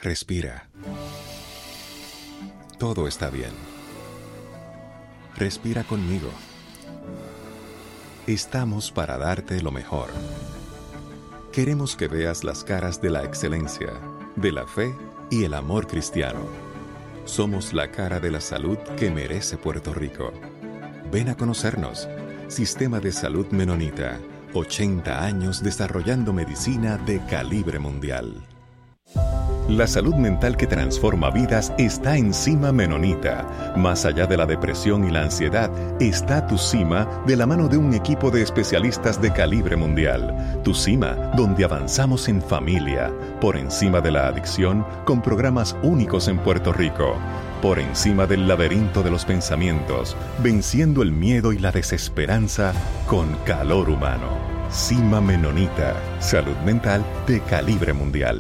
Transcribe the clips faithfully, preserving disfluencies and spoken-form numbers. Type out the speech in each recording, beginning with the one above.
Respira. Todo está bien. Respira conmigo. Estamos para darte lo mejor. Queremos que veas las caras de la excelencia, de la fe y el amor cristiano. Somos la cara de la salud que merece Puerto Rico. Ven a conocernos. Sistema de Salud Menonita. ochenta años desarrollando medicina de calibre mundial. La salud mental que transforma vidas está en Cima Menonita. Más allá de la depresión y la ansiedad, está Tu Cima de la mano de un equipo de especialistas de calibre mundial. Tu Cima, donde avanzamos en familia, por encima de la adicción, con programas únicos en Puerto Rico. Por encima del laberinto de los pensamientos, venciendo el miedo y la desesperanza con calor humano. Cima Menonita, salud mental de calibre mundial.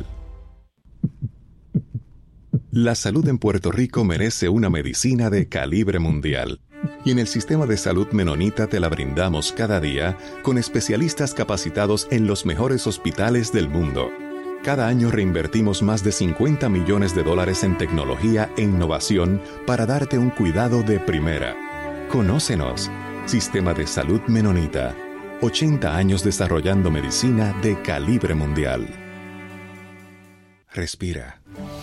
La salud en Puerto Rico merece una medicina de calibre mundial. Y en el Sistema de Salud Menonita te la brindamos cada día con especialistas capacitados en los mejores hospitales del mundo. Cada año reinvertimos más de cincuenta millones de dólares en tecnología e innovación para darte un cuidado de primera. Conócenos. Sistema de Salud Menonita. ochenta años desarrollando medicina de calibre mundial. Respira.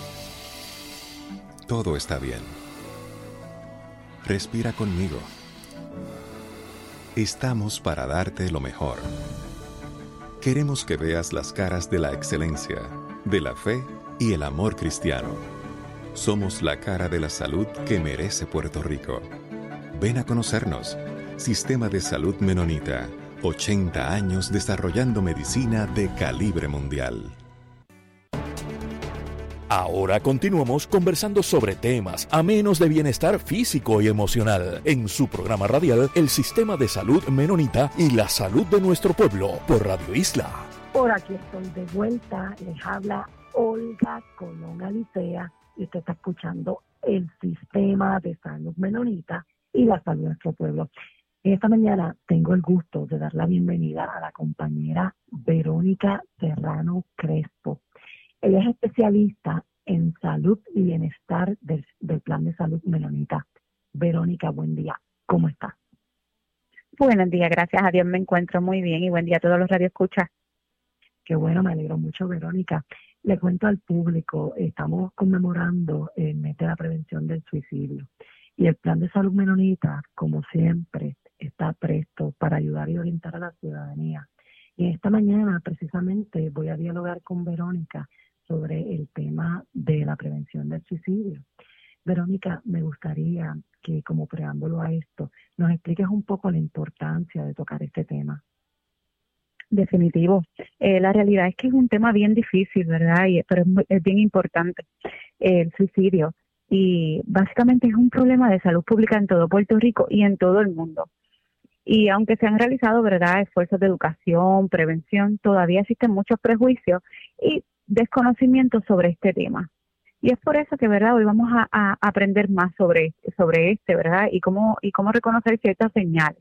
Todo está bien. Respira conmigo. Estamos para darte lo mejor. Queremos que veas las caras de la excelencia, de la fe y el amor cristiano. Somos la cara de la salud que merece Puerto Rico. Ven a conocernos. Sistema de Salud Menonita. ochenta años desarrollando medicina de calibre mundial. Ahora continuamos conversando sobre temas amenos de bienestar físico y emocional en su programa radial El Sistema de Salud Menonita y la Salud de Nuestro Pueblo por Radio Isla. Por aquí estoy de vuelta, les habla Olga Colón Alicea y usted está escuchando El Sistema de Salud Menonita y la Salud de Nuestro Pueblo. Esta mañana tengo el gusto de dar la bienvenida a la compañera Verónica Serrano Crespo. Ella es especialista en salud y bienestar del, del Plan de Salud Menonita. Verónica, buen día. ¿Cómo está? Buenos días, gracias a Dios me encuentro muy bien y buen día a todos los radioescuchas. Qué bueno, me alegro mucho, Verónica. Le cuento al público, estamos conmemorando el mes de la prevención del suicidio y el Plan de Salud Menonita, como siempre, está presto para ayudar y orientar a la ciudadanía. Y esta mañana, precisamente, voy a dialogar con Verónica sobre el tema de la prevención del suicidio. Verónica, me gustaría que como preámbulo a esto, nos expliques un poco la importancia de tocar este tema. Definitivo. Eh, la realidad es que es un tema bien difícil, ¿verdad? Y, pero es, muy, es bien importante, eh, el suicidio. Y básicamente es un problema de salud pública en todo Puerto Rico y en todo el mundo. Y aunque se han realizado, ¿verdad?, esfuerzos de educación, prevención, todavía existen muchos prejuicios y desconocimiento sobre este tema. Y es por eso que, ¿verdad?, hoy vamos a, a aprender más sobre, sobre este, ¿verdad?, y cómo, y cómo reconocer ciertas señales.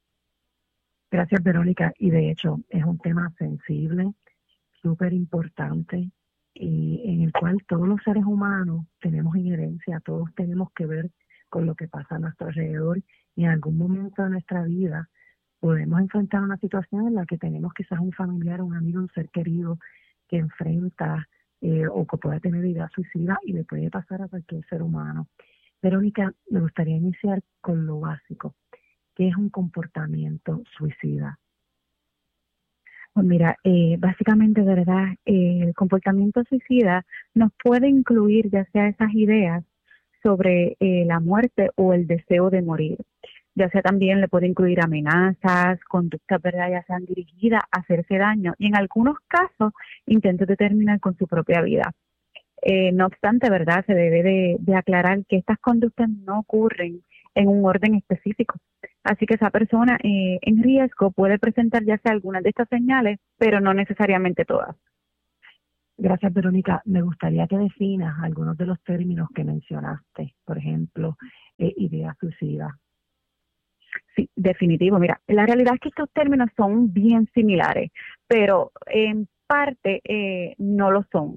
Gracias, Verónica. Y de hecho, es un tema sensible, súper importante, y en el cual todos los seres humanos tenemos injerencia, todos tenemos que ver con lo que pasa a nuestro alrededor, y en algún momento de nuestra vida podemos enfrentar una situación en la que tenemos quizás un familiar, un amigo, un ser querido que enfrenta eh, o que puede tener idea suicida y le puede pasar a cualquier ser humano. Verónica, me gustaría iniciar con lo básico. ¿Qué es un comportamiento suicida? Pues mira, eh, básicamente, ¿verdad?, eh, el comportamiento suicida nos puede incluir ya sea esas ideas sobre eh, la muerte o el deseo de morir. Ya sea también le puede incluir amenazas, conductas, ¿verdad?, ya sean dirigidas a hacerse daño y en algunos casos intentos de terminar con su propia vida. Eh, no obstante, ¿verdad?, se debe de, de aclarar que estas conductas no ocurren en un orden específico. Así que esa persona eh, en riesgo puede presentar ya sea algunas de estas señales, pero no necesariamente todas. Gracias, Verónica. Me gustaría que definas algunos de los términos que mencionaste, por ejemplo, eh, idea suicida. Sí, definitivo. Mira, la realidad es que estos términos son bien similares, pero en parte eh, no lo son.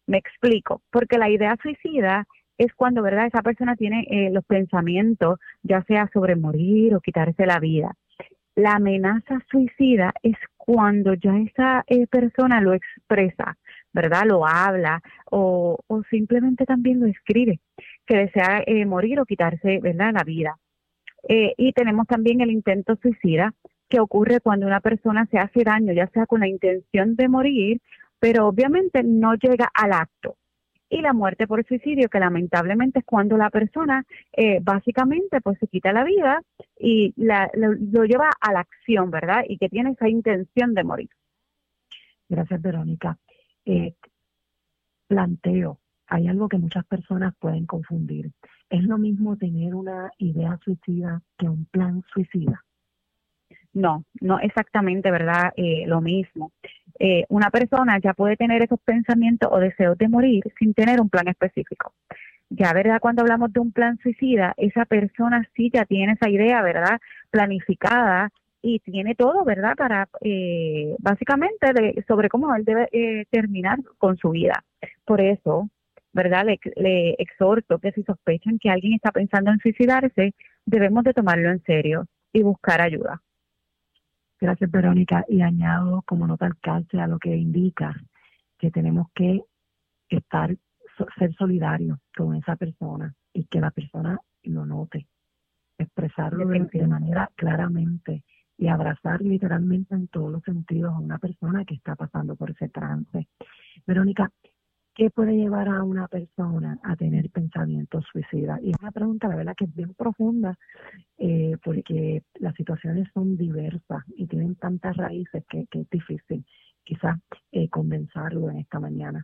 Me explico, porque la idea suicida es cuando, ¿verdad?, esa persona tiene eh, los pensamientos, ya sea sobre morir o quitarse la vida. La amenaza suicida es cuando ya esa eh, persona lo expresa, ¿verdad?, lo habla o, o simplemente también lo escribe, que desea eh, morir o quitarse, ¿verdad?, la vida. Eh, y tenemos también el intento suicida, que ocurre cuando una persona se hace daño, ya sea con la intención de morir, pero obviamente no llega al acto. Y la muerte por suicidio, que lamentablemente es cuando la persona eh, básicamente pues se quita la vida y la, lo, lo lleva a la acción, ¿verdad? Y que tiene esa intención de morir. Gracias, Verónica. Eh, planteo, hay algo que muchas personas pueden confundir. ¿Es lo mismo tener una idea suicida que un plan suicida? No, no exactamente, ¿verdad? Eh, lo mismo. Eh, una persona ya puede tener esos pensamientos o deseos de morir sin tener un plan específico. Ya, ¿verdad? Cuando hablamos de un plan suicida, esa persona sí ya tiene esa idea, ¿verdad?, planificada y tiene todo, ¿verdad?, para eh, básicamente de, sobre cómo él debe eh, terminar con su vida. Por eso, ¿verdad?, le, le exhorto que si sospechan que alguien está pensando en suicidarse, debemos de tomarlo en serio y buscar ayuda. Gracias, Verónica. Y añado como nota al calce a lo que indica que tenemos que estar, ser solidarios con esa persona y que la persona lo note, expresarlo de, de manera claramente y abrazar literalmente en todos los sentidos a una persona que está pasando por ese trance. Verónica, ¿qué puede llevar a una persona a tener pensamientos suicidas? Y es una pregunta, la verdad, que es bien profunda, eh, porque las situaciones son diversas y tienen tantas raíces que, que es difícil quizás eh, condensarlo en esta mañana.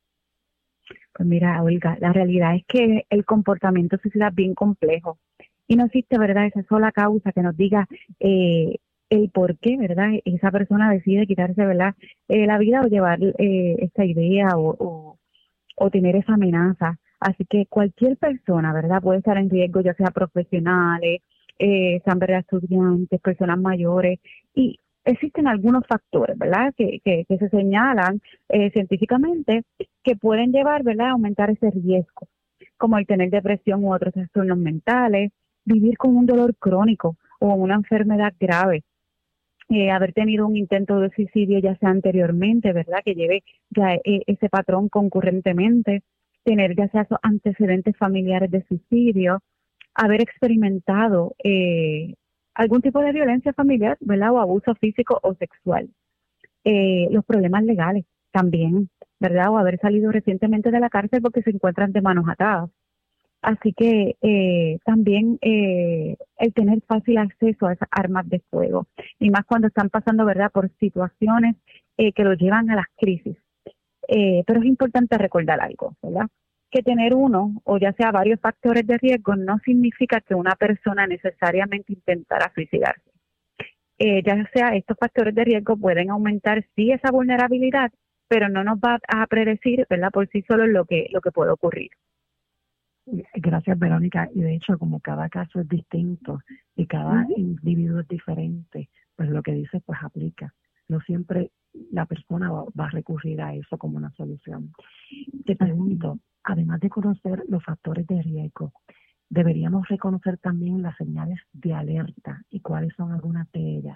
Pues mira, Olga, la realidad es que el comportamiento suicida es bien complejo y no existe, ¿verdad?, esa sola causa que nos diga eh, el por qué, ¿verdad?, esa persona decide quitarse, ¿verdad?, eh, la vida o llevar eh, esta idea o, o, o tener esa amenaza. Así que cualquier persona, ¿verdad?, puede estar en riesgo, ya sea profesionales, eh, sean, ¿verdad?, estudiantes, personas mayores, y existen algunos factores, ¿verdad?, que, que, que se señalan eh, científicamente que pueden llevar, ¿verdad?, a aumentar ese riesgo, como el tener depresión u otros trastornos mentales, vivir con un dolor crónico o una enfermedad grave, eh, haber tenido un intento de suicidio ya sea anteriormente, ¿verdad?, que lleve ya eh, ese patrón concurrentemente, tener ya sea esos antecedentes familiares de suicidio, haber experimentado eh, algún tipo de violencia familiar, ¿verdad?, o abuso físico o sexual, eh, los problemas legales también, ¿verdad?, o haber salido recientemente de la cárcel porque se encuentran de manos atadas. Así que eh, también eh, el tener fácil acceso a esas armas de fuego, y más cuando están pasando, ¿verdad?, por situaciones eh, que los llevan a las crisis. Eh, pero es importante recordar algo, ¿verdad?, que tener uno o ya sea varios factores de riesgo no significa que una persona necesariamente intentará suicidarse. Eh, ya sea estos factores de riesgo pueden aumentar sí esa vulnerabilidad, pero no nos va a predecir, ¿verdad?, por sí solo lo que, lo que puede ocurrir. Gracias, Verónica. Y de hecho, como cada caso es distinto y cada uh-huh. individuo es diferente, pues lo que dice pues aplica. No siempre la persona va, va a recurrir a eso como una solución. Te pregunto, además de conocer los factores de riesgo, deberíamos reconocer también las señales de alerta y cuáles son algunas de ellas.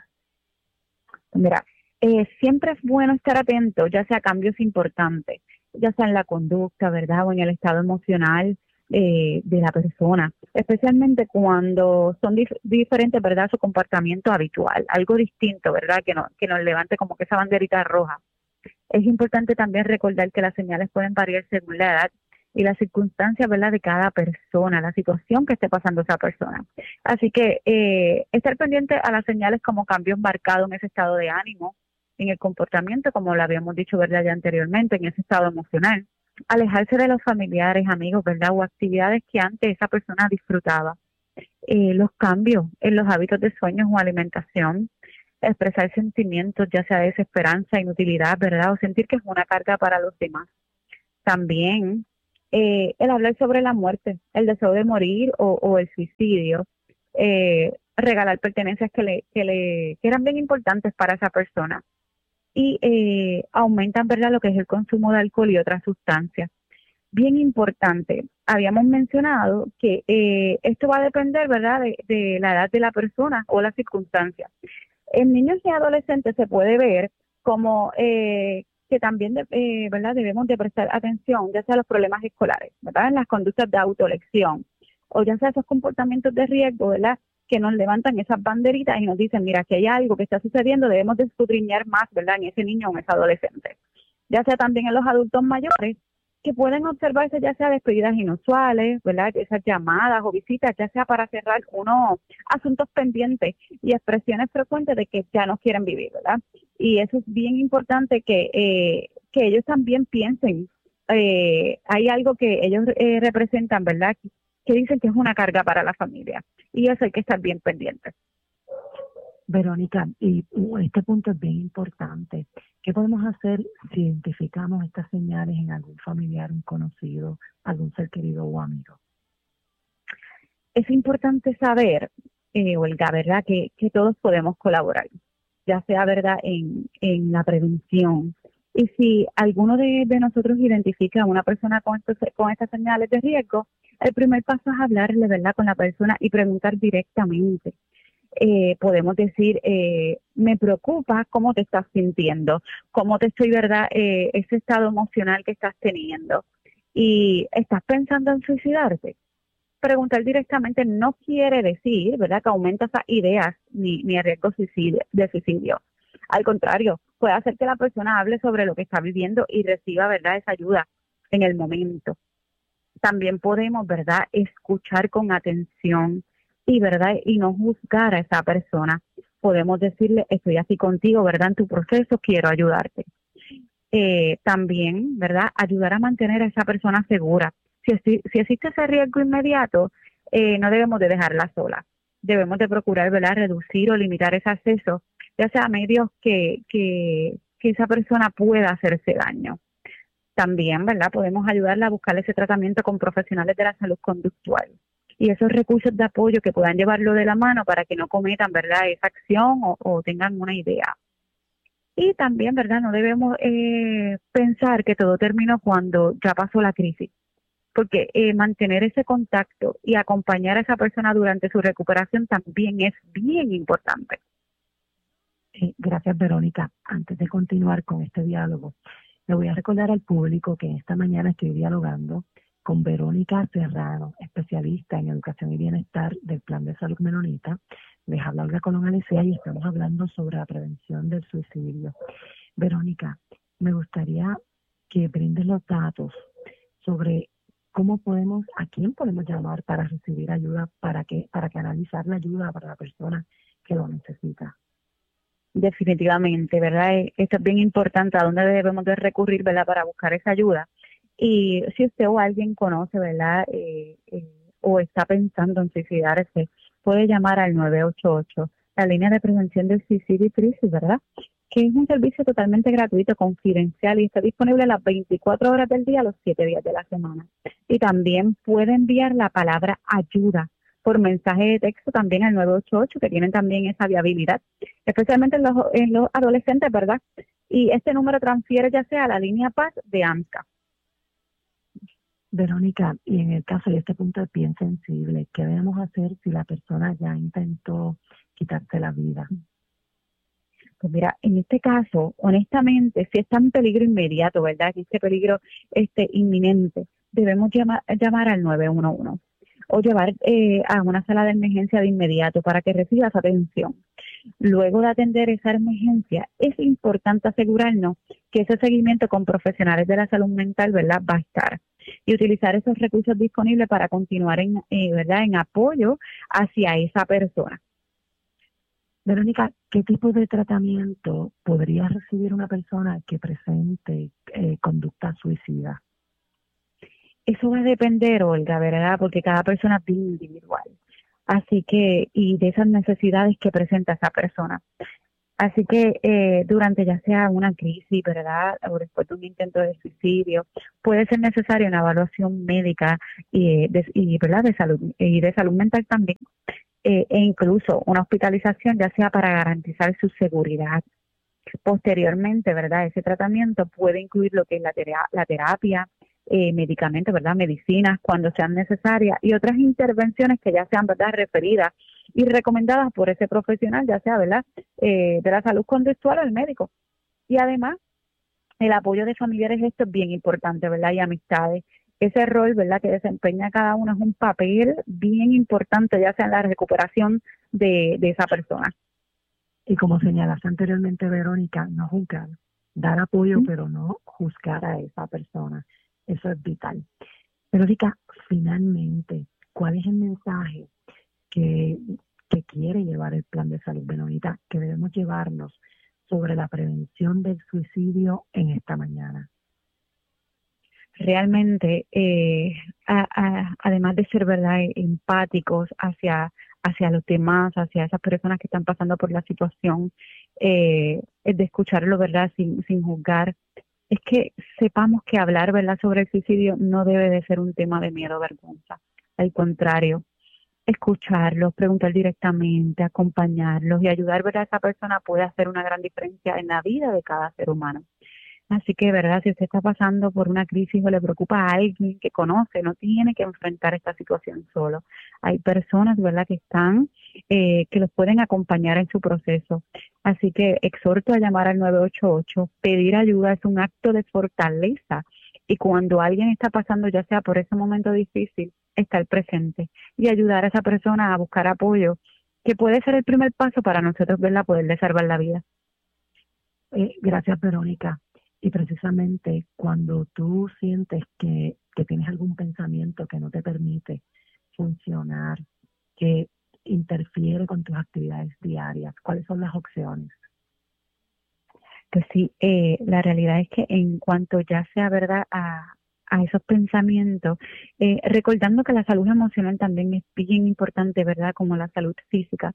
Mira, eh, siempre es bueno estar atento, ya sea a cambios importantes, ya sea en la conducta, ¿verdad?, o en el estado emocional Eh, de la persona, especialmente cuando son dif- diferentes, ¿verdad?, su comportamiento habitual, algo distinto, ¿verdad?, que, no, que nos levante como que esa banderita roja. Es importante también recordar que las señales pueden variar según la edad y las circunstancias, ¿verdad?, de cada persona, la situación que esté pasando esa persona. Así que eh, estar pendiente a las señales como cambios marcados en ese estado de ánimo, en el comportamiento, como lo habíamos dicho, ¿verdad?, ya anteriormente, en ese estado emocional. Alejarse de los familiares, amigos, ¿verdad?, o actividades que antes esa persona disfrutaba. Eh, los cambios en los hábitos de sueños o alimentación, expresar sentimientos, ya sea de desesperanza, inutilidad, ¿verdad?, o sentir que es una carga para los demás. También eh, el hablar sobre la muerte, el deseo de morir o, o el suicidio, eh, regalar pertenencias que, le, que, le, que eran bien importantes para esa persona. y eh, aumentan, ¿verdad?, lo que es el consumo de alcohol y otras sustancias. Bien importante, habíamos mencionado que eh, esto va a depender, ¿verdad?, de, de la edad de la persona o las circunstancias. En niños y adolescentes se puede ver como eh, que también, de, eh, ¿verdad?, debemos de prestar atención, ya sea a los problemas escolares, ¿verdad?, en las conductas de autoelección, o ya sea esos comportamientos de riesgo, ¿verdad?, que nos levantan esas banderitas y nos dicen, mira, que hay algo que está sucediendo, debemos de escudriñar más, ¿verdad?, en ese niño o en ese adolescente. Ya sea también en los adultos mayores, que pueden observarse ya sea despedidas inusuales, ¿verdad?, esas llamadas o visitas, ya sea para cerrar unos asuntos pendientes y expresiones frecuentes de que ya no quieren vivir, ¿verdad? Y eso es bien importante que, eh, que ellos también piensen, eh, hay algo que ellos eh, representan, ¿verdad?, que dicen que es una carga para la familia, y eso hay que estar bien pendiente. Verónica, y uh, este punto es bien importante. ¿Qué podemos hacer si identificamos estas señales en algún familiar, un conocido, algún ser querido o amigo? Es importante saber, eh, Olga, ¿verdad?, que, que todos podemos colaborar, ya sea, ¿verdad?, en, en la prevención. Y si alguno de, de nosotros identifica a una persona con, estos, con estas señales de riesgo, el primer paso es hablarle, ¿verdad?, con la persona y preguntar directamente. Eh, podemos decir, eh, me preocupa cómo te estás sintiendo, cómo te estoy, ¿verdad?, eh, ese estado emocional que estás teniendo. Y estás pensando en suicidarte. Preguntar directamente no quiere decir, ¿verdad?, que aumenta esas ideas ni, ni el riesgo suicidio, de suicidio. Al contrario, puede hacer que la persona hable sobre lo que está viviendo y reciba, ¿verdad?, esa ayuda en el momento. También podemos, ¿verdad?, escuchar con atención y, ¿verdad?, y no juzgar a esa persona. Podemos decirle, estoy así contigo, ¿verdad?, en tu proceso, quiero ayudarte. Eh, también, ¿verdad?, ayudar a mantener a esa persona segura. Si, si, si existe ese riesgo inmediato, eh, no debemos de dejarla sola. Debemos de procurar, ¿verdad?, reducir o limitar ese acceso, ya sea a medios que, que, que esa persona pueda hacerse daño. También, ¿verdad?, podemos ayudarla a buscar ese tratamiento con profesionales de la salud conductual y esos recursos de apoyo que puedan llevarlo de la mano para que no cometan, ¿verdad?, esa acción o, o tengan una idea. Y también, ¿verdad?, no debemos eh, pensar que todo terminó cuando ya pasó la crisis, porque eh, mantener ese contacto y acompañar a esa persona durante su recuperación también es bien importante. Sí, gracias, Verónica. Antes de continuar con este diálogo, le voy a recordar al público que esta mañana estoy dialogando con Verónica Serrano, especialista en educación y bienestar del Plan de Salud Menonita. Les habla Olga Colón Alicea y estamos hablando sobre la prevención del suicidio. Verónica, me gustaría que brindes los datos sobre cómo podemos, a quién podemos llamar para recibir ayuda, para que, para canalizar la ayuda para la persona que lo necesita. Definitivamente, ¿verdad? Esto es bien importante, a dónde debemos de recurrir, ¿verdad?, para buscar esa ayuda. Y si usted o alguien conoce, ¿verdad?, eh, eh, o está pensando en suicidarse, puede llamar al nueve ocho ocho, la línea de prevención del suicidio y crisis, ¿verdad?, que es un servicio totalmente gratuito, confidencial y está disponible las veinticuatro horas del día, los siete días de la semana. Y también puede enviar la palabra ayuda por mensaje de texto también al nueve ocho ocho, que tienen también esa viabilidad, especialmente en los, en los adolescentes, ¿verdad? Y este número transfiere ya sea a la línea Paz de AMSCA. Verónica, y en el caso de este punto es bien sensible, ¿qué debemos hacer si la persona ya intentó quitarse la vida? Pues mira, en este caso, honestamente, si está en peligro inmediato, ¿verdad?, que este peligro este, inminente, debemos llamar, llamar al nueve uno uno o llevar eh, a una sala de emergencia de inmediato para que reciba esa atención. Luego de atender esa emergencia, es importante asegurarnos que ese seguimiento con profesionales de la salud mental, ¿verdad?, va a estar. Y utilizar esos recursos disponibles para continuar en, eh, ¿verdad?, en apoyo hacia esa persona. Verónica, ¿qué tipo de tratamiento podría recibir una persona que presente eh, conducta suicida? Eso va a depender, Olga, ¿verdad?, porque cada persona es bien individual. Así que, y de esas necesidades que presenta esa persona. Así que eh, durante ya sea una crisis, ¿verdad?, o después de un intento de suicidio, puede ser necesaria una evaluación médica y, de, y, ¿verdad?, de salud, y de salud mental también, eh, e incluso una hospitalización, ya sea para garantizar su seguridad. Posteriormente, ¿verdad? Ese tratamiento puede incluir lo que es la, tera- la terapia, eh, medicamentos, ¿verdad? Medicinas cuando sean necesarias y otras intervenciones que ya sean, ¿verdad? Referidas y recomendadas por ese profesional, ya sea, ¿verdad? Eh, de la salud conductual o el médico. Y además, el apoyo de familiares, esto es bien importante, ¿verdad? Y amistades. Ese rol, ¿verdad?, que desempeña cada uno es un papel bien importante, ya sea en la recuperación de, de esa persona. Y como señalaste anteriormente, Verónica, no juzgar, dar apoyo, ¿Mm? pero no juzgar a esa persona. Eso es vital. Verónica, finalmente, ¿cuál es el mensaje que, que quiere llevar el Plan de Salud Menonita, que debemos llevarnos sobre la prevención del suicidio en esta mañana? Realmente, eh, a, a, además de ser, ¿verdad?, empáticos hacia, hacia los demás, hacia esas personas que están pasando por la situación, eh, de escucharlo, ¿verdad?, sin, sin juzgar, es que sepamos que hablar, ¿verdad?, sobre el suicidio no debe de ser un tema de miedo o vergüenza. Al contrario, escucharlos, preguntar directamente, acompañarlos y ayudar, ¿verdad?, a esa persona puede hacer una gran diferencia en la vida de cada ser humano. Así que, ¿verdad?, si usted está pasando por una crisis o le preocupa a alguien que conoce, no tiene que enfrentar esta situación solo. Hay personas, ¿verdad?, que están, eh, que los pueden acompañar en su proceso. Así que exhorto a llamar al nueve ocho ocho. Pedir ayuda es un acto de fortaleza. Y cuando alguien está pasando, ya sea por ese momento difícil, estar presente y ayudar a esa persona a buscar apoyo, que puede ser el primer paso para nosotros, ¿verdad?, poderle salvar la vida. Eh, gracias, Verónica. Y precisamente cuando tú sientes que, que tienes algún pensamiento que no te permite funcionar, que interfiere con tus actividades diarias, ¿cuáles son las opciones? Pues sí, eh, la realidad es que en cuanto ya sea, ¿verdad?, a, a esos pensamientos, eh, recordando que la salud emocional también es bien importante, ¿verdad?, como la salud física,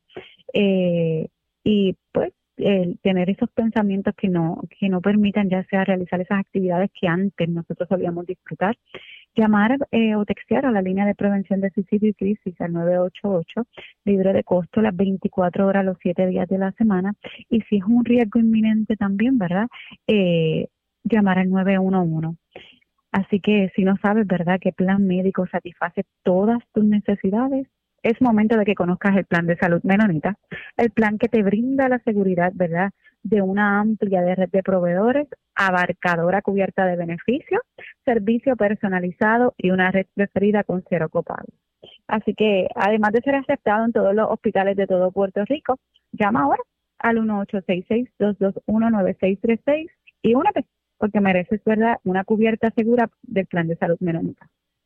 eh, y pues el tener esos pensamientos que no que no permitan ya sea realizar esas actividades que antes nosotros solíamos disfrutar, llamar eh, o textear a la línea de prevención de suicidio y crisis al nueve ocho ocho, libre de costo las veinticuatro horas, los siete días de la semana, y si es un riesgo inminente también, ¿verdad?, eh, llamar al nueve uno uno. Así que si no sabes, ¿verdad?, qué plan médico satisface todas tus necesidades, es momento de que conozcas el Plan de Salud Menonita, el plan que te brinda la seguridad, ¿verdad?, de una amplia red de proveedores, abarcadora cubierta de beneficios, servicio personalizado y una red preferida con cero copagos. Así que, además de ser aceptado en todos los hospitales de todo Puerto Rico, llama ahora al uno ocho seis seis, dos dos uno, nueve seis tres seis y únete, porque mereces, ¿verdad?, una cubierta segura del Plan de Salud Menonita.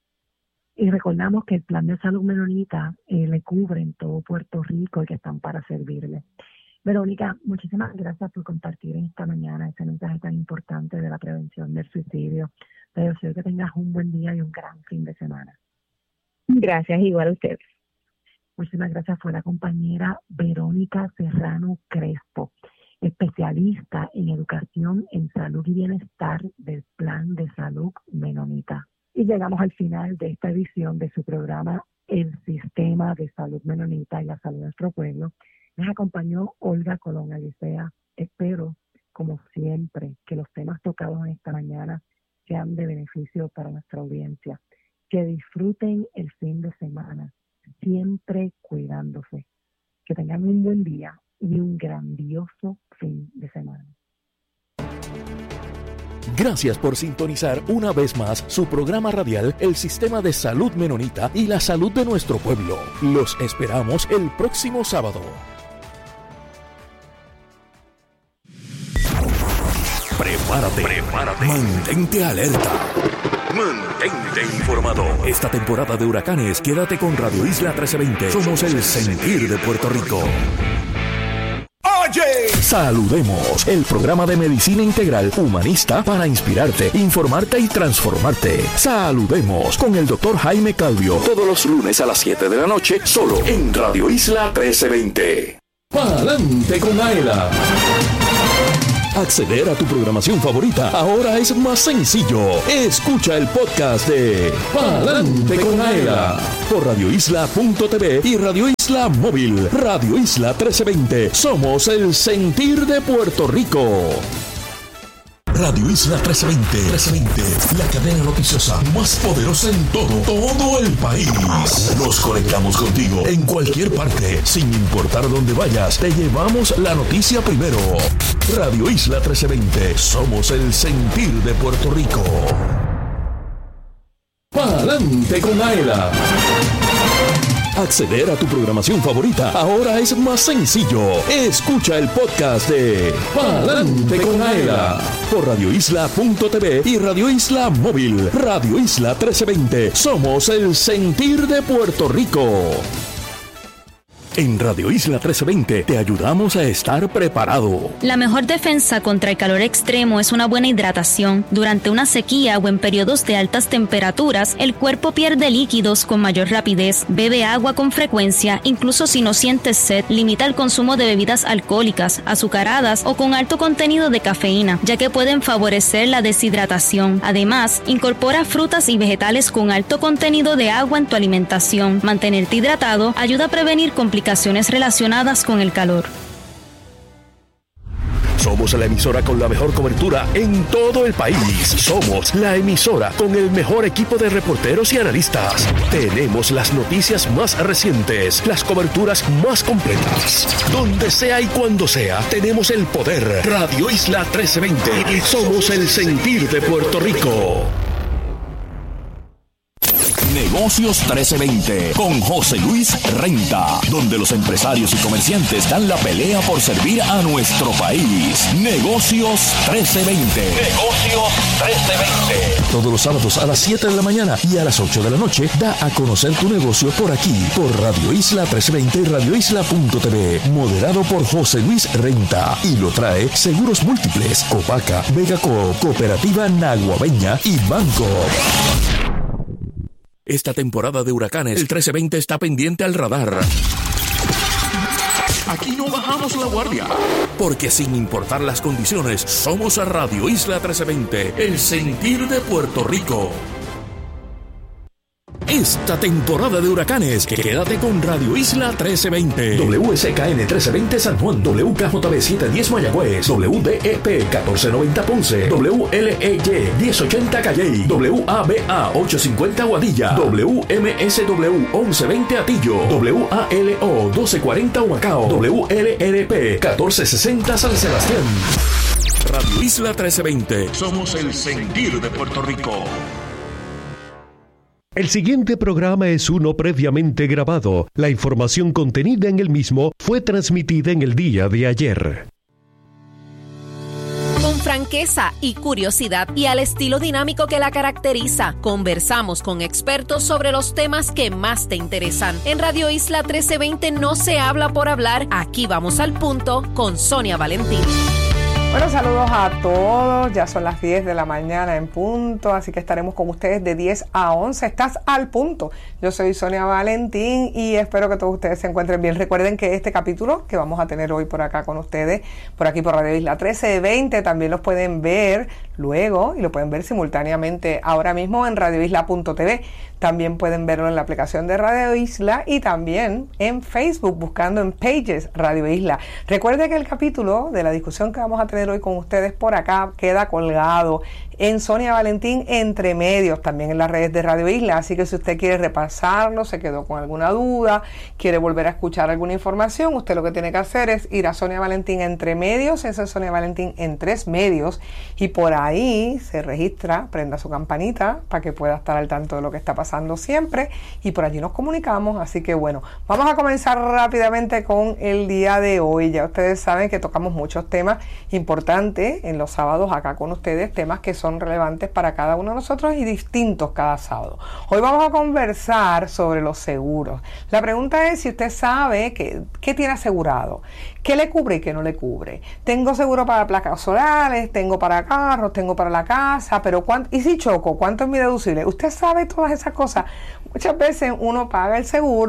Y recordamos que el Plan de Salud Menonita eh, le cubre en todo Puerto Rico y que están para servirle. Verónica, muchísimas gracias por compartir esta mañana ese mensaje tan importante de la prevención del suicidio. Te deseo que tengas un buen día y un gran fin de semana. Gracias, igual a ustedes. Muchísimas gracias. Fue la compañera Verónica Serrano Crespo, especialista en educación en salud y bienestar del Plan de Salud Menonita. Y llegamos al final de esta edición de su programa El Sistema de Salud Menonita y la Salud de Nuestro Pueblo. Les acompañó Olga Colón Alicea. Espero, como siempre, que los temas tocados en esta mañana sean de beneficio para nuestra audiencia. Que disfruten el fin de semana, siempre cuidándose. Que tengan un buen día y un grandioso fin de semana. Gracias por sintonizar una vez más su programa radial El Sistema de Salud Menonita y la Salud de Nuestro Pueblo. Los esperamos el próximo sábado. Prepárate, prepárate, mantente alerta, mantente informado. Esta temporada de huracanes, quédate con Radio Isla trece veinte. Somos el sentir de Puerto Rico. Oye, saludemos, el programa de medicina integral humanista para inspirarte, informarte y transformarte. Saludemos con el doctor Jaime Calvio, todos los lunes a las siete de la noche, solo en Radio Isla trece veinte. Pa'lante con Aela. Acceder a tu programación favorita ahora es más sencillo. Escucha el podcast de Pa'lante con Aela por radio isla punto t v y Radio Isla Móvil. Radio Isla trece veinte. Somos el sentir de Puerto Rico. Radio Isla trece veinte, trece veinte, la cadena noticiosa más poderosa en todo, todo el país. Nos conectamos contigo en cualquier parte, sin importar dónde vayas, te llevamos la noticia primero. Radio Isla trece veinte, somos el sentir de Puerto Rico. Pa'lante con Aela. Acceder a tu programación favorita ahora es más sencillo. Escucha el podcast de Pa'lante con Aela por radio isla punto t v y Radio Isla Móvil. Radio Isla trece veinte. Somos el sentir de Puerto Rico. En Radio Isla trece veinte te ayudamos a estar preparado. La mejor defensa contra el calor extremo es una buena hidratación. Durante una sequía o en periodos de altas temperaturas, el cuerpo pierde líquidos con mayor rapidez. Bebe agua con frecuencia, incluso si no sientes sed. Limita el consumo de bebidas alcohólicas, azucaradas o con alto contenido de cafeína, ya que pueden favorecer la deshidratación. Además, incorpora frutas y vegetales con alto contenido de agua en tu alimentación. Mantenerte hidratado ayuda a prevenir complicaciones relacionadas con el calor. Somos la emisora con la mejor cobertura en todo el país. Somos la emisora con el mejor equipo de reporteros y analistas. Tenemos las noticias más recientes, las coberturas más completas. Donde sea y cuando sea, tenemos el poder. Radio Isla trece veinte. Somos el sentir de Puerto Rico. Negocios trece veinte con José Luis Renta, donde los empresarios y comerciantes dan la pelea por servir a nuestro país. Negocios trece veinte. Negocios trece veinte. Todos los sábados a las siete de la mañana y a las ocho de la noche da a conocer tu negocio por aquí, por Radio Isla trece veinte y radio isla punto t v. Moderado por José Luis Renta. Y lo trae Seguros Múltiples, Copaca, Vegaco, Cooperativa Naguabeña y Banco. Esta temporada de huracanes, el trece veinte está pendiente al radar. Aquí no bajamos la guardia, porque sin importar las condiciones, somos a Radio Isla trece veinte, el sentir de Puerto Rico. Esta temporada de huracanes, quédate con Radio Isla trece veinte. W S K N trece veinte San Juan, W K J B setecientos diez Mayagüez, W D E P catorce noventa Ponce, W L E Y diez ochenta Calley, W A B A ochocientos cincuenta Aguadilla, W M S W once veinte Atillo, W A L O doce cuarenta Humacao, W L R P catorce sesenta San Sebastián. Radio Isla trece veinte. Somos el sentir de Puerto Rico. El siguiente programa es uno previamente grabado. La información contenida en el mismo fue transmitida en el día de ayer. Con franqueza y curiosidad y al estilo dinámico que la caracteriza, conversamos con expertos sobre los temas que más te interesan. En Radio Isla trece veinte no se habla por hablar, aquí vamos al punto con Sonia Valentín. Bueno, saludos a todos, ya son las diez de la mañana en punto, así que estaremos con ustedes de diez a once, estás al punto. Yo soy Sonia Valentín y espero que todos ustedes se encuentren bien. Recuerden que este capítulo que vamos a tener hoy por acá con ustedes, por aquí por Radio Isla trece veinte, también los pueden ver luego y lo pueden ver simultáneamente ahora mismo en radio isla punto t v. También pueden verlo en la aplicación de Radio Isla y también en Facebook buscando en Pages Radio Isla. Recuerde que el capítulo de la discusión que vamos a tener hoy con ustedes por acá queda colgado en Sonia Valentín Entre Medios, también en las redes de Radio Isla, así que si usted quiere repasarlo, se quedó con alguna duda, quiere volver a escuchar alguna información, usted lo que tiene que hacer es ir a Sonia Valentín Entre Medios, esa es Sonia Valentín en tres medios, y por ahí se registra, prenda su campanita para que pueda estar al tanto de lo que está pasando siempre, y por allí nos comunicamos. Así que bueno, vamos a comenzar rápidamente con el día de hoy. Ya ustedes saben que tocamos muchos temas importantes en los sábados acá con ustedes, temas que son son relevantes para cada uno de nosotros y distintos cada sábado. Hoy vamos a conversar sobre los seguros. La pregunta es si usted sabe que, qué tiene asegurado, qué le cubre y qué no le cubre. Tengo seguro para placas solares, tengo para carros, tengo para la casa, pero ¿cuánto? ¿Y si choco? ¿Cuánto es mi deducible? Usted sabe todas esas cosas. Muchas veces uno paga el seguro,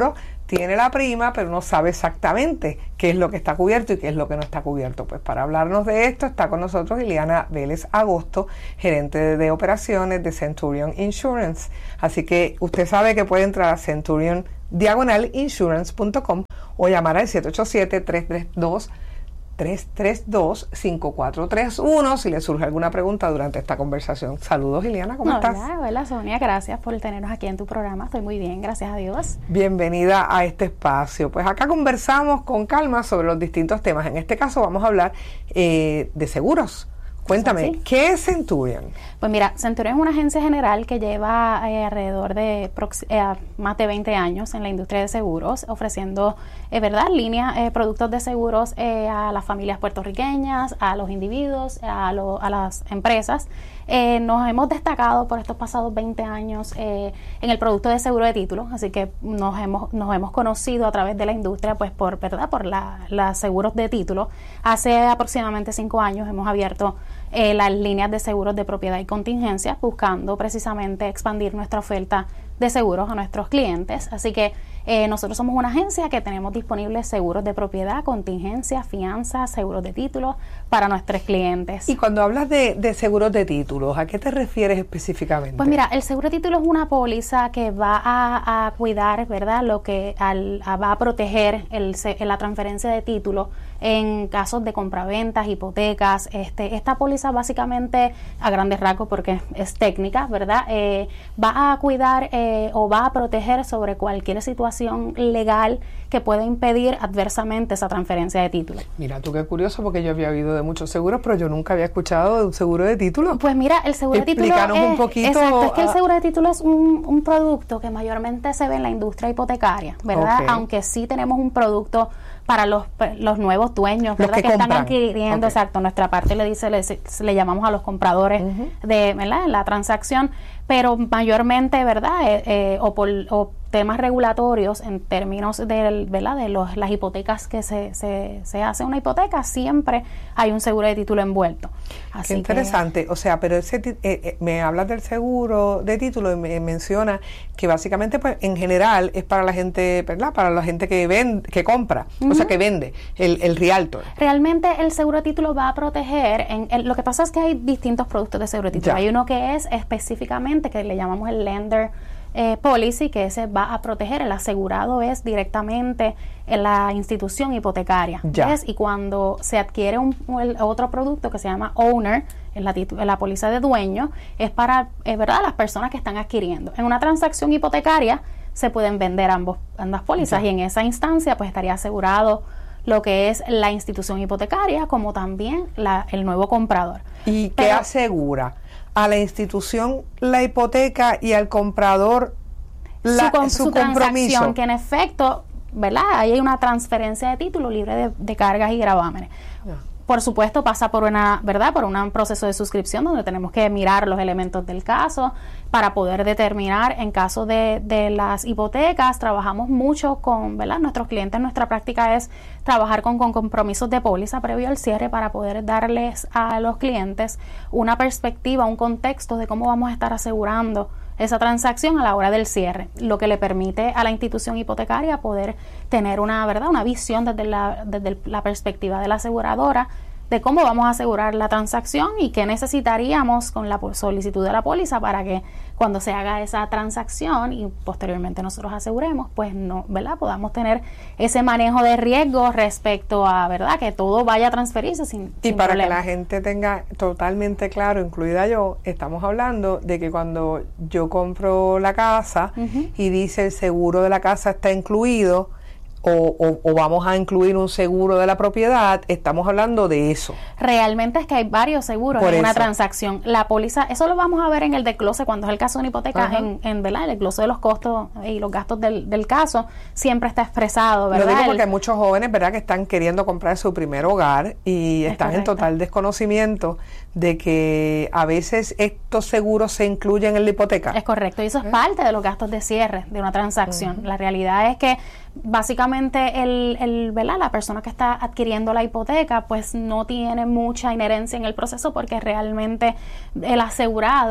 tiene la prima, pero no sabe exactamente qué es lo que está cubierto y qué es lo que no está cubierto. Pues para hablarnos de esto está con nosotros Iliana Vélez Agosto, gerente de, de operaciones de Centurion Insurance. Así que usted sabe que puede entrar a Centurion diagonal insurance punto com o llamar al siete ocho siete, tres tres dos, tres tres dos, cinco cuatro tres uno si le surge alguna pregunta durante esta conversación. Saludos, Iliana, ¿cómo hola, estás? Hola, Sonia, gracias por tenernos aquí en tu programa. Estoy muy bien, gracias a Dios. Bienvenida a este espacio. Pues acá conversamos con calma sobre los distintos temas. En este caso vamos a hablar eh, de seguros. Cuéntame, ¿sí? ¿Qué es Centurion? Pues mira, Centurion es una agencia general que lleva eh, alrededor de eh, más de veinte años en la industria de seguros, ofreciendo, eh, ¿verdad?, líneas, eh, productos de seguros eh, a las familias puertorriqueñas, a los individuos, a, lo, a las empresas. Eh, nos hemos destacado por estos pasados veinte años eh, en el producto de seguro de títulos, así que nos hemos nos hemos conocido a través de la industria, pues por verdad por la, la seguros de títulos. Hace aproximadamente cinco años hemos abierto eh, las líneas de seguros de propiedad y contingencia, buscando precisamente expandir nuestra oferta de seguros a nuestros clientes. Así que eh, nosotros somos una agencia que tenemos disponibles seguros de propiedad, contingencia, fianza, seguros de títulos para nuestros clientes. Y cuando hablas de, de seguros de títulos, ¿a qué te refieres específicamente? Pues mira, el seguro de títulos es una póliza que va a, a cuidar, ¿verdad?, lo que al, a, va a proteger el, la transferencia de títulos en casos de compraventas, hipotecas. Este, esta póliza básicamente, a grandes rasgos porque es técnica, ¿verdad?, eh, va a cuidar eh, o va a proteger sobre cualquier situación legal que pueda impedir adversamente esa transferencia de títulos. Mira, tú qué curioso, porque yo había oído de muchos seguros, pero yo nunca había escuchado de un seguro de títulos. Pues mira, el seguro de títulos Explícanos un poquito. Exacto, es que el seguro de títulos es un, un producto que mayormente se ve en la industria hipotecaria, ¿verdad? Okay. Aunque sí tenemos un producto para los, los nuevos dueños, ¿verdad?, que, que están adquiriendo, okay. Exacto, nuestra parte le dice, le, le llamamos a los compradores uh-huh. de, ¿verdad?, la transacción, pero mayormente, ¿verdad?, eh, eh, o por o temas regulatorios en términos de, ¿verdad?, de los, las hipotecas que se, se, se hace una hipoteca, siempre hay un seguro de título envuelto. Así Qué interesante, que, o sea, pero ese eh, eh, me hablas del seguro de título y me menciona que básicamente, pues, en general es para la gente, ¿verdad?, para la gente que vende, que compra, uh-huh. o sea, que vende, el, el realtor. Realmente el seguro de título va a proteger, en, en, lo que pasa es que hay distintos productos de seguro de título. Ya. Hay uno que es específicamente, que le llamamos el lender Eh, policy, que ese va a proteger, el asegurado es directamente en la institución hipotecaria, ¿ves? Y cuando se adquiere un, el otro producto que se llama owner, en la, en la póliza de dueño, es para, es verdad, las personas que están adquiriendo. En una transacción hipotecaria se pueden vender ambos, ambas pólizas, ya. Y en esa instancia pues estaría asegurado lo que es la institución hipotecaria, como también la, el nuevo comprador. ¿Y Pero, qué asegura? A la institución la hipoteca y al comprador la, su, su, su compromiso. Que en efecto, ¿verdad?, ahí hay una transferencia de título libre de, de cargas y gravámenes. Yeah. Por supuesto pasa por una, ¿verdad?, por un proceso de suscripción donde tenemos que mirar los elementos del caso para poder determinar. En caso de, de las hipotecas, trabajamos mucho con, ¿verdad?, nuestros clientes. Nuestra práctica es trabajar con, con compromisos de póliza previo al cierre para poder darles a los clientes una perspectiva, un contexto de cómo vamos a estar asegurando esa transacción a la hora del cierre, lo que le permite a la institución hipotecaria poder tener una, ¿verdad?, una visión desde la, desde la perspectiva de la aseguradora de cómo vamos a asegurar la transacción y qué necesitaríamos con la solicitud de la póliza para que cuando se haga esa transacción y posteriormente nosotros aseguremos, pues no, ¿verdad?, podamos tener ese manejo de riesgo respecto a, ¿verdad?, que todo vaya a transferirse sin, y sin para problema. Que la gente tenga totalmente claro, incluida yo, estamos hablando de que cuando yo compro la casa uh-huh. y dice el seguro de la casa está incluido, O, o, o vamos a incluir un seguro de la propiedad, estamos hablando de eso. Realmente es que hay varios seguros Por en eso. una transacción. La póliza, eso lo vamos a ver en el desglose cuando es el caso de una hipoteca, en, en ¿verdad?, el desglose de los costos y los gastos del, del caso, siempre está expresado, ¿verdad? Lo digo porque el, hay muchos jóvenes, ¿verdad?, que están queriendo comprar su primer hogar y están correcto. En total desconocimiento de que a veces estos seguros se incluyen en la hipoteca. Es correcto, y eso es ¿Eh? parte de los gastos de cierre de una transacción. Uh-huh. La realidad es que básicamente el, el, ¿verdad?, la persona que está adquiriendo la hipoteca pues no tiene mucha inherencia en el proceso porque realmente el asegurado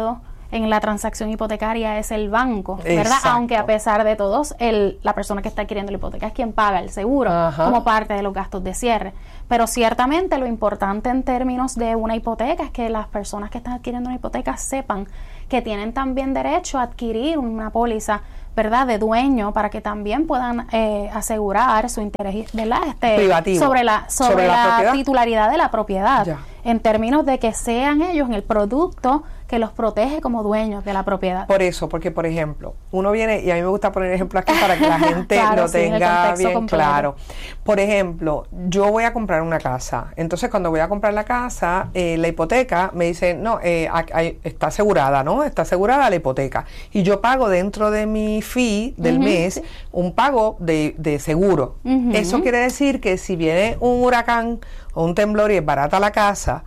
en la transacción hipotecaria es el banco, ¿verdad? Exacto. Aunque a pesar de todos, el, la persona que está adquiriendo la hipoteca es quien paga el seguro, ajá, como parte de los gastos de cierre. Pero ciertamente lo importante en términos de una hipoteca es que las personas que están adquiriendo una hipoteca sepan que tienen también derecho a adquirir una póliza, ¿verdad?, de dueño, para que también puedan eh, asegurar su interés, ¿verdad?, este, privativo sobre la sobre, sobre la, la titularidad de la propiedad, ya, en términos de que sean ellos en el producto que los protege como dueños de la propiedad. Por eso, porque por ejemplo, uno viene, y a mí me gusta poner ejemplos aquí para que la gente claro, lo tenga sí, bien completo. Claro. Por ejemplo, yo voy a comprar una casa, entonces cuando voy a comprar la casa, eh, la hipoteca me dice, no, eh, hay, está asegurada, ¿no? Está asegurada la hipoteca. Y yo pago dentro de mi fee del uh-huh, mes sí, un pago de, de seguro. Uh-huh. Eso quiere decir que si viene un huracán o un temblor y es barata la casa,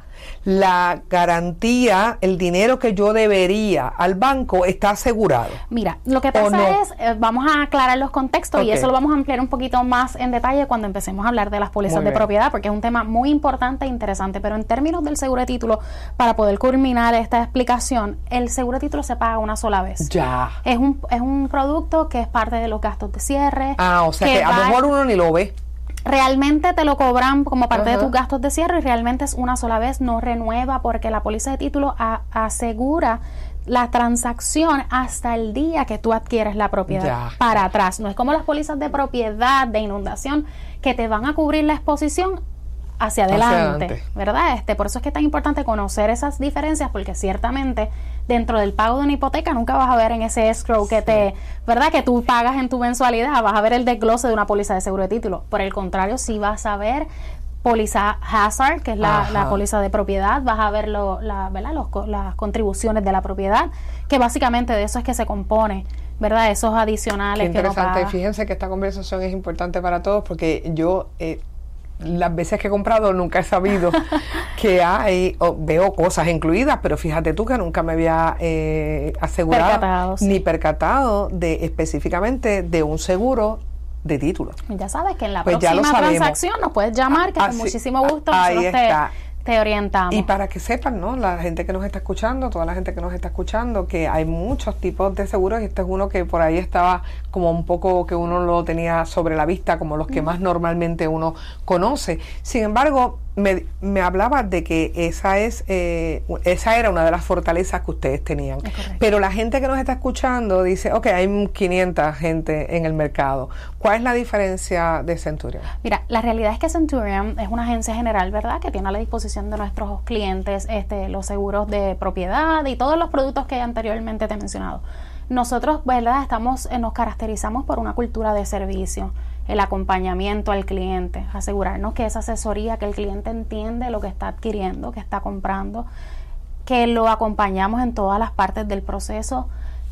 la garantía, el dinero que yo debería al banco está asegurado. Mira, lo que pasa no? es, eh, vamos a aclarar los contextos, okay, y eso lo vamos a ampliar un poquito más en detalle cuando empecemos a hablar de las pólizas de propiedad, porque es un tema muy importante e interesante. Pero en términos del seguro de título, para poder culminar esta explicación, el seguro de título se paga una sola vez. Ya. Es un, es un producto que es parte de los gastos de cierre. Ah, o sea que, que a lo mejor uno ni lo ve. Realmente te lo cobran como parte, ajá, de tus gastos de cierre, y realmente es una sola vez, no renueva, porque la póliza de título a, asegura la transacción hasta el día que tú adquieres la propiedad, ya, para atrás. No es como las pólizas de propiedad, de inundación, que te van a cubrir la exposición hacia adelante, hacia adelante, ¿verdad? Este, por eso es que es tan importante conocer esas diferencias, porque ciertamente dentro del pago de una hipoteca nunca vas a ver en ese escrow que te, ¿verdad?, que tú pagas en tu mensualidad, vas a ver el desglose de una póliza de seguro de título. Por el contrario, sí vas a ver póliza hazard, que es la, la póliza de propiedad, vas a ver lo, la, ¿verdad?, Los, las contribuciones de la propiedad, que básicamente de eso es que se compone, ¿verdad?, esos adicionales. Qué interesante. Que no Fíjense que esta conversación es importante para todos, porque yo eh, las veces que he comprado nunca he sabido que hay, oh, veo cosas incluidas, pero fíjate tú que nunca me había eh, asegurado percatado, sí, ni percatado de específicamente de un seguro de título. Ya sabes que en la pues próxima transacción nos puedes llamar, que ah, con sí, muchísimo gusto ahí nosotros está. te te orientamos. Y para que sepan, ¿no?, la gente que nos está escuchando, toda la gente que nos está escuchando, que hay muchos tipos de seguros, y este es uno que por ahí estaba como un poco que uno lo tenía sobre la vista, como los que más normalmente uno conoce. Sin embargo, me, me hablaba de que esa es eh, esa era una de las fortalezas que ustedes tenían. Pero la gente que nos está escuchando dice, ok, hay quinientas gente en el mercado. ¿Cuál es la diferencia de Centurion? Mira, la realidad es que Centurion es una agencia general, ¿verdad?, que tiene a la disposición de nuestros clientes este, los seguros de propiedad y todos los productos que anteriormente te he mencionado. Nosotros, ¿verdad?, estamos, eh, nos caracterizamos por una cultura de servicio, el acompañamiento al cliente, asegurarnos que esa asesoría, que el cliente entiende lo que está adquiriendo, que está comprando, que lo acompañamos en todas las partes del proceso,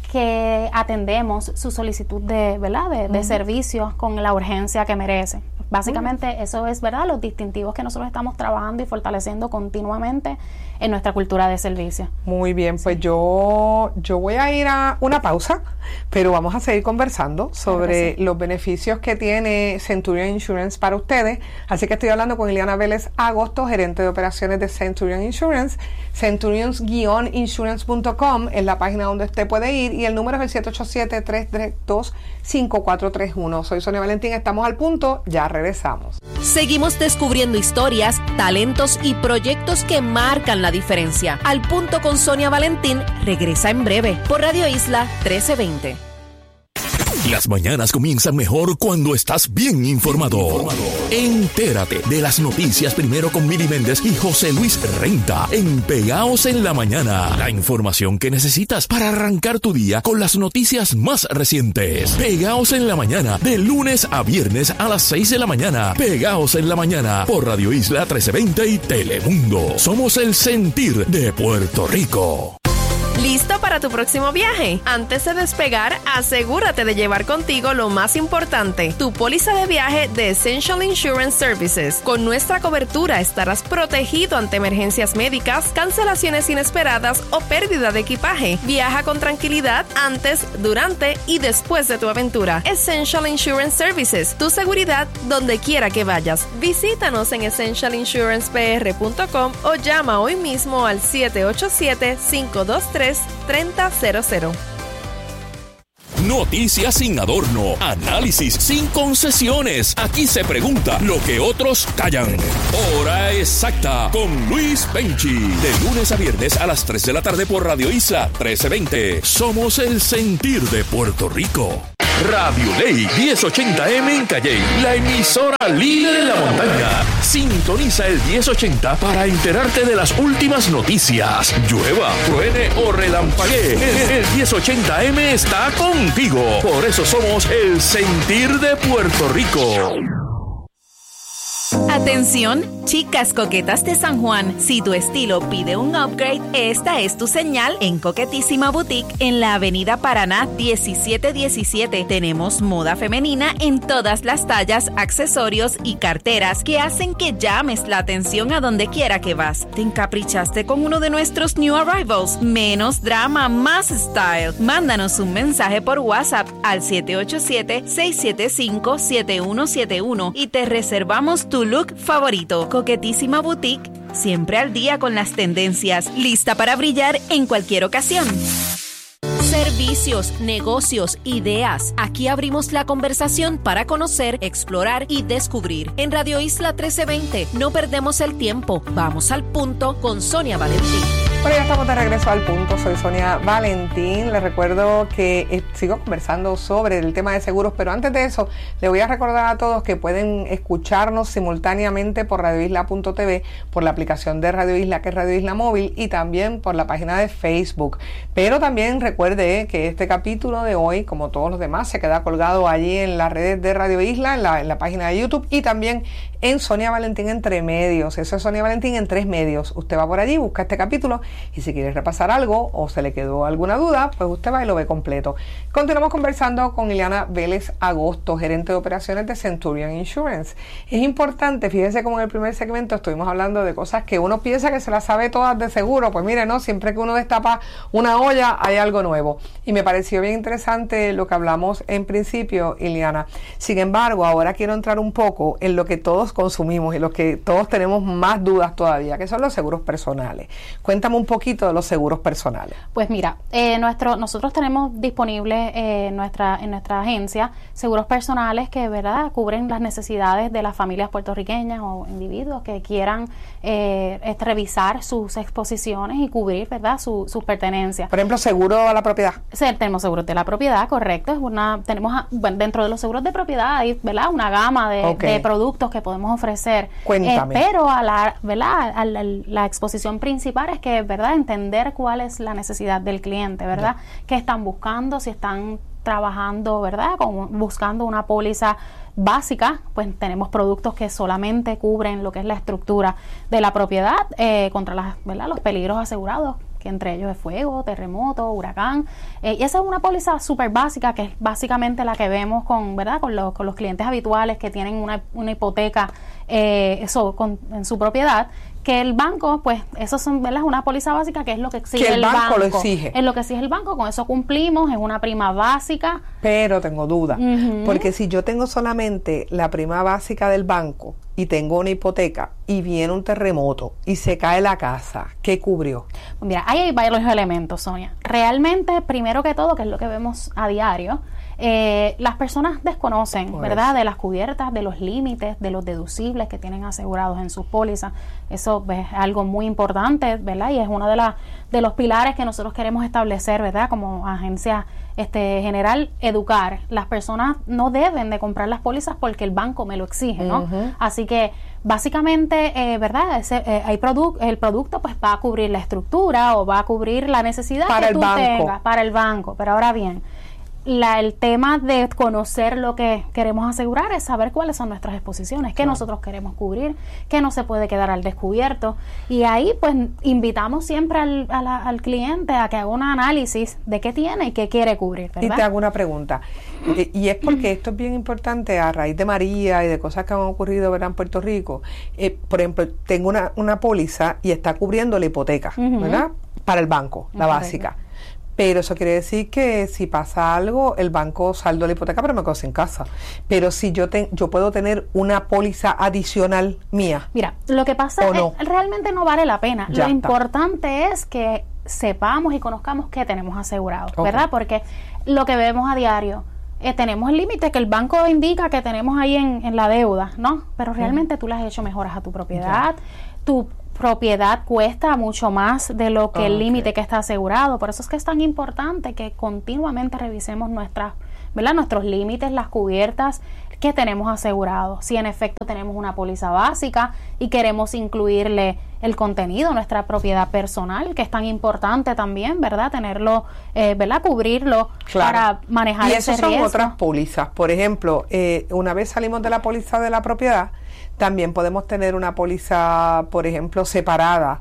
que atendemos su solicitud de, ¿verdad?, de, de uh-huh. servicios con la urgencia que merece. Básicamente uh-huh. eso es, ¿verdad?, los distintivos que nosotros estamos trabajando y fortaleciendo continuamente en nuestra cultura de servicio. Muy bien, pues sí. yo yo voy a ir a una pausa, pero vamos a seguir conversando sobre claro sí. los beneficios que tiene Centurion Insurance para ustedes. Así que estoy hablando con Ileana Vélez Agosto, gerente de operaciones de Centurion Insurance. Centurions guion insurance punto com es la página donde usted puede ir, y el número es el siete ocho siete, tres tres dos, cinco cuatro tres uno. Soy Sonia Valentín, estamos al punto, ya regresamos. Seguimos descubriendo historias, talentos y proyectos que marcan la diferencia. Al punto con Sonia Valentín regresa en breve por Radio Isla trece veinte. Las mañanas comienzan mejor cuando estás bien informado. informado. Entérate de las noticias primero con Mili Méndez y José Luis Renta en Pegaos en la Mañana. La información que necesitas para arrancar tu día con las noticias más recientes. Pegaos en la Mañana, de lunes a viernes a las seis de la mañana. Pegaos en la Mañana por Radio Isla trece veinte y Telemundo. Somos el sentir de Puerto Rico. ¿Listo para tu próximo viaje? Antes de despegar, asegúrate de llevar contigo lo más importante, tu póliza de viaje de Essential Insurance Services. Con nuestra cobertura estarás protegido ante emergencias médicas, cancelaciones inesperadas o pérdida de equipaje. Viaja con tranquilidad antes, durante y después de tu aventura. Essential Insurance Services, tu seguridad donde quiera que vayas. Visítanos en essential insurance p r punto com o llama hoy mismo al siete ocho siete, cinco dos tres, tres, tres cero cero. Noticias sin adorno, análisis sin concesiones. Aquí se pregunta lo que otros callan. Hora exacta con Luis Penchi. De lunes a viernes a las tres de la tarde por Radio Isla trece veinte. Somos el sentir de Puerto Rico. Radio Ley diez ochenta eme en Calley, la emisora líder en la montaña. Sintoniza el diez ochenta para enterarte de las últimas noticias. Llueva, truene o relampaguee, el, el diez ochenta eme está contigo. Por eso somos el sentir de Puerto Rico. Atención, chicas coquetas de San Juan. Si tu estilo pide un upgrade, esta es tu señal en Coquetísima Boutique en la Avenida Paraná diecisiete diecisiete. Tenemos moda femenina en todas las tallas, accesorios y carteras que hacen que llames la atención a donde quiera que vas. ¿Te encaprichaste con uno de nuestros new arrivals? Menos drama, más style. Mándanos un mensaje por WhatsApp al siete ocho siete, seis siete cinco, siete uno siete uno y te reservamos tu look favorito. Coquetísima Boutique, siempre al día con las tendencias, lista para brillar en cualquier ocasión. Servicios, negocios, ideas. Aquí abrimos la conversación para conocer, explorar y descubrir. En Radio Isla trece veinte, no perdemos el tiempo. Vamos al punto con Sonia Valentín. Bueno, ya estamos de regreso al punto. Soy Sonia Valentín. Les recuerdo que eh, sigo conversando sobre el tema de seguros, pero antes de eso, les voy a recordar a todos que pueden escucharnos simultáneamente por radio isla punto t v, por la aplicación de Radio Isla, que es Radio Isla Móvil, y también por la página de Facebook. Pero también recuerde que este capítulo de hoy, como todos los demás, se queda colgado allí en las redes de Radio Isla, en la, en la página de YouTube y también en Sonia Valentín Entre Medios. Eso es Sonia Valentín en tres medios. Usted va por allí, busca este capítulo y si quiere repasar algo o se le quedó alguna duda, pues usted va y lo ve completo. Continuamos conversando con Ileana Vélez Agosto, gerente de operaciones de Centurion Insurance. Es importante, fíjese como en el primer segmento estuvimos hablando de cosas que uno piensa que se las sabe todas de seguro. Pues mire, no, siempre que uno destapa una olla hay algo nuevo. Y me pareció bien interesante lo que hablamos en principio, Ileana. Sin embargo, ahora quiero entrar un poco en lo que todos consumimos y lo que todos tenemos más dudas todavía, que son los seguros personales. Cuéntame un poquito de los seguros personales. Pues mira, eh, nuestro, nosotros tenemos disponibles eh, nuestra, en nuestra agencia seguros personales que, ¿verdad?, cubren las necesidades de las familias puertorriqueñas o individuos que quieran eh, este, revisar sus exposiciones y cubrir, ¿verdad?, su, sus pertenencias. Por ejemplo, seguro a la propiedad. Sí, tenemos seguros de la propiedad, correcto. Es una, tenemos, bueno, dentro de los seguros de propiedad hay, ¿verdad?, una gama de, okay. de productos que podemos ofrecer. Cuéntame. Eh, pero a la, ¿verdad?, a la, la exposición principal es que, ¿verdad?, entender cuál es la necesidad del cliente, ¿verdad? Yeah. ¿Qué están buscando? Si están trabajando, ¿verdad?, Como buscando una póliza básica, pues tenemos productos que solamente cubren lo que es la estructura de la propiedad eh, contra las, ¿verdad?, los peligros asegurados, que entre ellos es fuego, terremoto, huracán, eh, y esa es una póliza súper básica, que es básicamente la que vemos con, ¿verdad?, con los, con los clientes habituales que tienen una, una hipoteca eh, eso con, en su propiedad, que el banco, pues, eso son, ¿verdad?, una póliza básica que es lo que exige que el, el banco, banco. lo exige. Es lo que exige el banco, con eso cumplimos, es una prima básica. Pero tengo duda, uh-huh. porque si yo tengo solamente la prima básica del banco y tengo una hipoteca y viene un terremoto y se cae la casa, ¿qué cubrió? Mira, ahí hay varios elementos, Sonia. Realmente, primero que todo, que es lo que vemos a diario, Eh, las personas desconocen, pues, ¿verdad?, de las cubiertas, de los límites, de los deducibles que tienen asegurados en sus pólizas. Eso pues, es algo muy importante, ¿verdad? Y es uno de, la, de los pilares que nosotros queremos establecer, ¿verdad?, como agencia este, general, educar. Las personas no deben de comprar las pólizas porque el banco me lo exige, ¿no? Uh-huh. Así que, básicamente, eh, ¿verdad?, Ese, eh, hay produ- el producto pues va a cubrir la estructura o va a cubrir la necesidad para que el tú banco. tengas para el banco. Pero ahora bien, La, el tema de conocer lo que queremos asegurar es saber cuáles son nuestras exposiciones, qué claro. nosotros queremos cubrir, qué no se puede quedar al descubierto. Y ahí pues invitamos siempre al, a la, al cliente a que haga un análisis de qué tiene y qué quiere cubrir, ¿verdad? Y te hago una pregunta, y, y es porque esto es bien importante a raíz de María y de cosas que han ocurrido, ¿verdad?, en Puerto Rico. Eh, por ejemplo, tengo una, una póliza y está cubriendo la hipoteca, uh-huh. ¿verdad?, para el banco, la okay. básica. Pero eso quiere decir que si pasa algo, el banco saldó la hipoteca, pero me quedo sin casa. Pero si yo te, yo puedo tener una póliza adicional mía. Mira, lo que pasa es no? realmente no vale la pena. Ya lo está. importante es que sepamos y conozcamos qué tenemos asegurado, okay. ¿verdad? Porque lo que vemos a diario, eh, tenemos el límite que el banco indica que tenemos ahí en, en la deuda, ¿no? Pero realmente uh-huh. tú le has hecho mejoras a tu propiedad, yeah. tu propiedad cuesta mucho más de lo que okay. el límite que está asegurado. Por eso es que es tan importante que continuamente revisemos nuestras, ¿verdad? Nuestros límites, las cubiertas que tenemos asegurado. Si en efecto tenemos una póliza básica y queremos incluirle el contenido, nuestra propiedad personal, que es tan importante también, ¿verdad? Tenerlo, eh, ¿verdad? Cubrirlo claro. para manejar y ese riesgo. Y esas son otras pólizas. Por ejemplo, eh, una vez salimos de la póliza de la propiedad, también podemos tener una póliza, por ejemplo, separada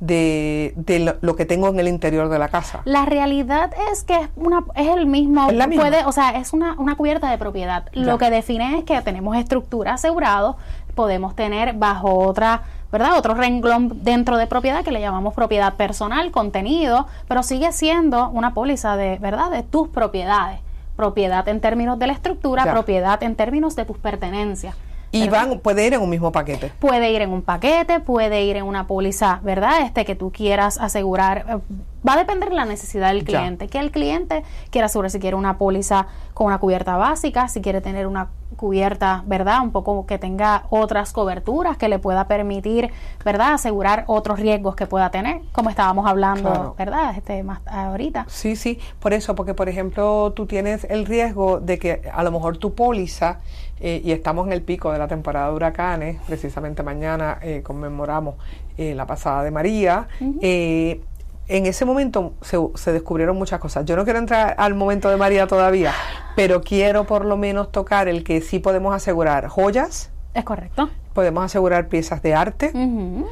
de, de lo, lo que tengo en el interior de la casa. La realidad es que es una es el mismo, ¿Es la misma? puede, o sea, es una, una cubierta de propiedad. Ya. Lo que define es que tenemos estructura asegurado, podemos tener bajo otra, ¿verdad? Otro renglón dentro de propiedad que le llamamos propiedad personal, contenido, pero sigue siendo una póliza de, ¿verdad? De tus propiedades. Propiedad en términos de la estructura, ya. Propiedad en términos de tus pertenencias. Y van, puede ir en un mismo paquete. Puede ir en un paquete, puede ir en una póliza, ¿verdad? Este que tú quieras asegurar. Va a depender de la necesidad del cliente. Ya. Que el cliente quiera asegurar si quiere una póliza con una cubierta básica, si quiere tener una cubierta, ¿verdad? Un poco que tenga otras coberturas que le pueda permitir, ¿verdad? Asegurar otros riesgos que pueda tener, como estábamos hablando, claro. ¿verdad? Este más ahorita. Sí, sí. Por eso, porque por ejemplo, tú tienes el riesgo de que a lo mejor tu póliza Eh, y estamos en el pico de la temporada de huracanes, precisamente mañana eh, conmemoramos eh, la pasada de María. Uh-huh. eh, en ese momento se, se descubrieron muchas cosas. Yo no quiero entrar al momento de María todavía, pero quiero por lo menos tocar el que sí podemos asegurar joyas. Es correcto. Podemos asegurar piezas de arte. Uh-huh.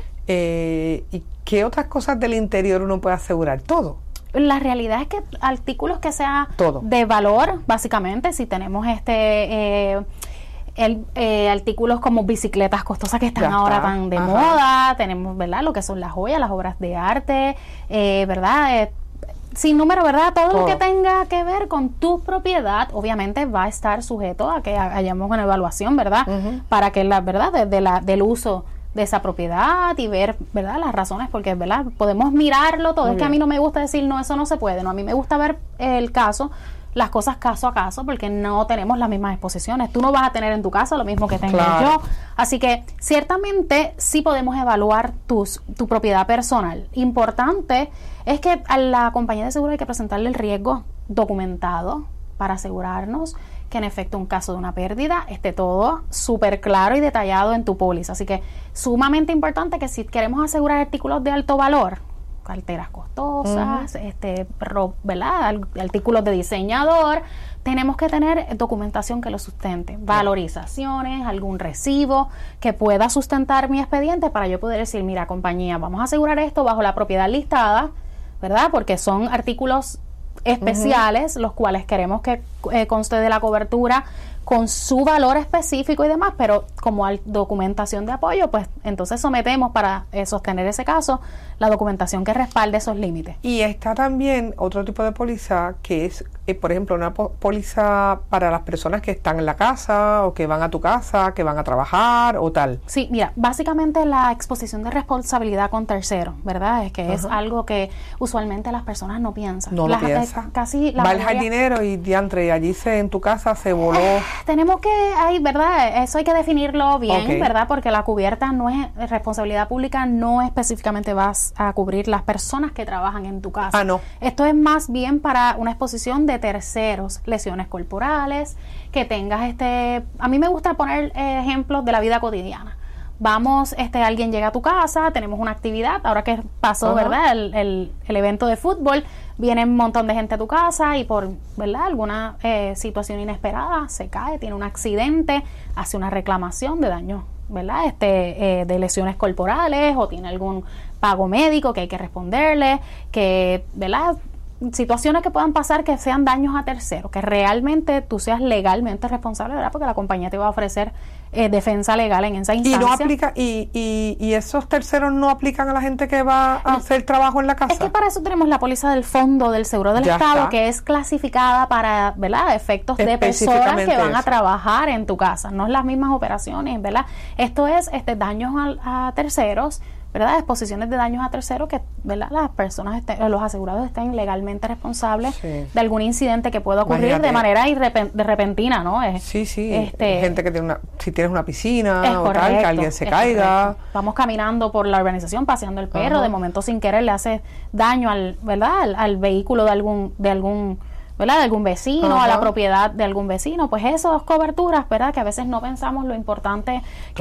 eh, ¿Y qué otras cosas del interior uno puede asegurar? Todo. La realidad es que artículos que sea Todo. de valor, básicamente, si tenemos este eh, el, eh, artículos como bicicletas costosas que están ya ahora está. tan de Ajá. moda, tenemos, ¿verdad? Lo que son las joyas, las obras de arte, eh, ¿verdad? Eh, sin número, ¿verdad? Todo, Todo lo que tenga que ver con tu propiedad, obviamente va a estar sujeto a que hayamos una evaluación, ¿verdad? Uh-huh. Para que la verdad de, de la del uso de esa propiedad y ver, ¿verdad? Las razones, porque, ¿verdad? Podemos mirarlo todo. Muy es bien. Que a mí no me gusta decir, no, eso no se puede. No, a mí me gusta ver el caso, las cosas caso a caso, porque no tenemos las mismas exposiciones. Tú no vas a tener en tu casa lo mismo que tengo claro. yo. Así que, ciertamente, sí podemos evaluar tus, tu propiedad personal. Importante es que a la compañía de seguro hay que presentarle el riesgo documentado para asegurarnos que en efecto un caso de una pérdida esté todo súper claro y detallado en tu póliza. Así que sumamente importante que si queremos asegurar artículos de alto valor, carteras costosas, uh-huh. este, ro, ¿verdad? Artículos de diseñador, tenemos que tener documentación que lo sustente, valorizaciones, algún recibo que pueda sustentar mi expediente para yo poder decir, mira, compañía, vamos a asegurar esto bajo la propiedad listada, ¿verdad? Porque son artículos especiales, uh-huh. los cuales queremos que eh, conste de la cobertura con su valor específico y demás, pero como hay documentación de apoyo, pues entonces sometemos para eh, sostener ese caso la documentación que respalde esos límites. Y está también otro tipo de póliza que es, eh, por ejemplo, una póliza para las personas que están en la casa o que van a tu casa, que van a trabajar o tal. Sí, mira, básicamente la exposición de responsabilidad con terceros, ¿verdad? Es que uh-huh. es algo que usualmente las personas no piensan. No las, lo piensan. Eh, casi la Va el jardinero y diantre, y allí se, en tu casa se voló. Eh, tenemos que, hay, ¿verdad? Eso hay que definirlo bien, okay. ¿verdad? Porque la cubierta no es, responsabilidad pública no específicamente vas a cubrir las personas que trabajan en tu casa. Ah, no. Esto es más bien para una exposición de terceros, lesiones corporales, que tengas este, a mí me gusta poner eh, ejemplos de la vida cotidiana. Vamos, este, alguien llega a tu casa, tenemos una actividad, ahora que pasó, uh-huh. ¿verdad? El, el, el evento de fútbol, viene un montón de gente a tu casa y por, ¿verdad? Alguna eh, situación inesperada se cae, tiene un accidente, hace una reclamación de daño, ¿verdad? Este, eh, de lesiones corporales o tiene algún pago médico que hay que responderle, que, ¿verdad? Situaciones que puedan pasar que sean daños a terceros, que realmente tú seas legalmente responsable, ¿verdad? Porque la compañía te va a ofrecer eh, defensa legal en esa instancia. Y no aplica, y, y, y esos terceros no aplican a la gente que va a hacer trabajo en la casa. Es que para eso tenemos la póliza del Fondo del Seguro del ya Estado, está. Que es clasificada para, ¿verdad? Efectos de personas que van eso. a trabajar en tu casa, no es las mismas operaciones, ¿verdad? Esto es este daños a, a terceros, ¿verdad?, exposiciones de daños a terceros, que, ¿verdad?, las personas estén, los asegurados estén legalmente responsables sí. de algún incidente que pueda ocurrir Imagínate. de manera irrepen, de repentina, ¿no? Es, sí, sí, este, gente que tiene una, si tienes una piscina o correcto, tal, que alguien se caiga. Correcto. Vamos caminando por la urbanización, paseando el perro, Ajá. de momento sin querer le hace daño al, ¿verdad?, al, al vehículo de algún, de algún ¿verdad?, de algún vecino, Ajá. a la propiedad de algún vecino, pues esas coberturas, ¿verdad?, que a veces no pensamos lo importante que